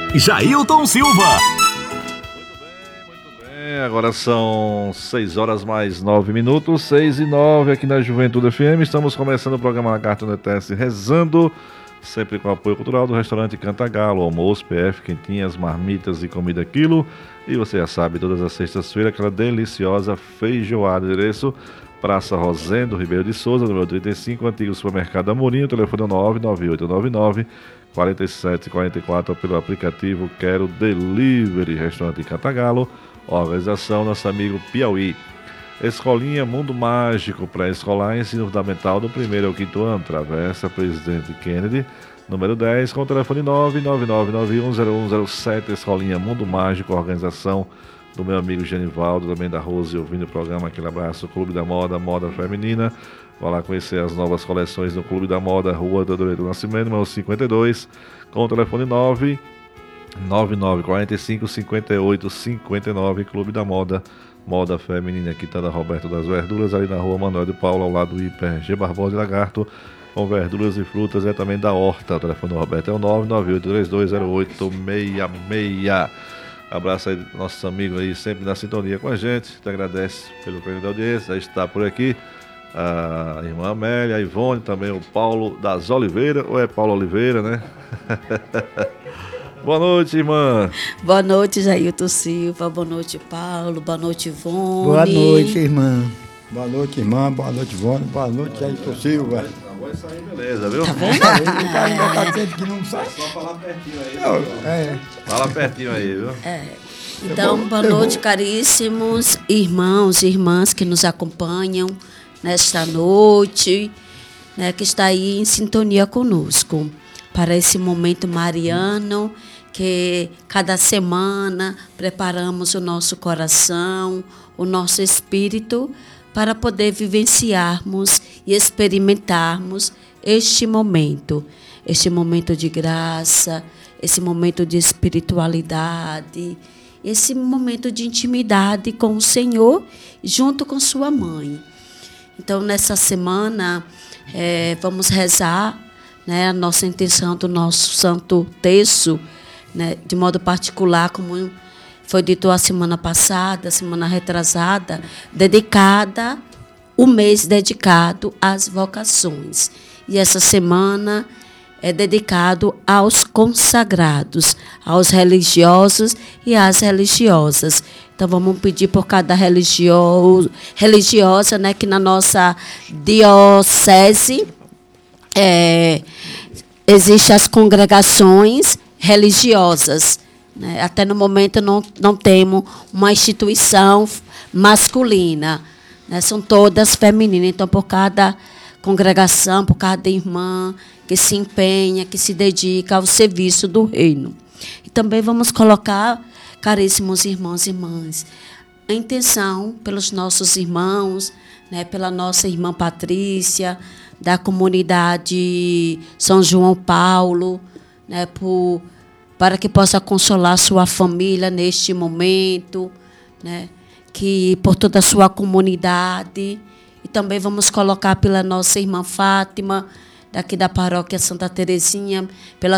Jailton Silva. Muito bem, agora são 6h mais 9 minutos, 6h09 aqui na Juventude FM. Estamos começando o programa Lagarto Netesse Rezando, sempre com apoio cultural do restaurante Cantagalo, almoço, PF, quentinhas, marmitas e comida quilo. E você já sabe, todas as sextas-feiras, aquela deliciosa feijoada. Endereço Praça Rosendo, Ribeiro de Souza, número 35, antigo supermercado Amorim, o telefone é 99899-4744, pelo aplicativo Quero Delivery, restaurante Cantagalo, organização nosso amigo Piauí. Escolinha Mundo Mágico, pré-escolar, ensino fundamental do 1º ao 5º ano, Travessa Presidente Kennedy, número 10, com o telefone 999910107, Escolinha Mundo Mágico, organização do meu amigo Genivaldo, também da Rose, ouvindo o programa. Aquele abraço, Clube da Moda, Moda Feminina. Vá lá conhecer as novas coleções do Clube da Moda, Rua Teodoro do Nascimento, número 52, com o telefone 999455859, Clube da Moda, Moda Feminina, quitanda Roberto das Verduras, ali na Rua Manuel de Paula, ao lado do Hiper G Barbosa de Lagarto, com verduras e frutas, é também da Horta. O telefone do Roberto é o 998320866. Abraço aí nossos amigos aí, sempre na sintonia com a gente. Te agradece pelo prêmio da audiência. Já está por aqui a irmã Amélia, a Ivone, também o Paulo das Oliveira, ou é Paulo Oliveira, né? Boa noite, irmã. Boa noite, Jailton Silva. Boa noite, Paulo. Boa noite, Ivone. Boa noite, irmã. Boa noite, irmã. Boa noite, Ivone. Boa noite, Jailton Silva. Vai sair, beleza, viu? Tá vendo? O cara ainda tá dizendo que não sai. Só falar pertinho aí. Fala pertinho aí, viu? Então, boa noite, caríssimos irmãos e irmãs que nos acompanham nesta noite, né, que está aí em sintonia conosco para esse momento mariano, que cada semana preparamos o nosso coração, o nosso espírito, para poder vivenciarmos e experimentarmos este momento de graça, esse momento de espiritualidade, esse momento de intimidade com o Senhor, junto com sua mãe. Então, nessa semana, vamos rezar, né, a nossa intenção do nosso Santo Terço, né, de modo particular, como foi dito a semana passada, semana retrasada, o mês dedicado às vocações. E essa semana é dedicado aos consagrados, aos religiosos e às religiosas. Então, vamos pedir por cada religiosa, né, que na nossa diocese existem as congregações religiosas. Né? Até no momento não temos uma instituição masculina, né? São todas femininas. Então, por cada congregação, por cada irmã que se empenha, que se dedica ao serviço do reino. E também vamos colocar, caríssimos irmãos e irmãs, a intenção pelos nossos irmãos, né, pela nossa irmã Patrícia, da comunidade São João Paulo, né, para que possa consolar sua família neste momento, né, que por toda a sua comunidade. E também vamos colocar pela nossa irmã Fátima, daqui da paróquia Santa Terezinha, pela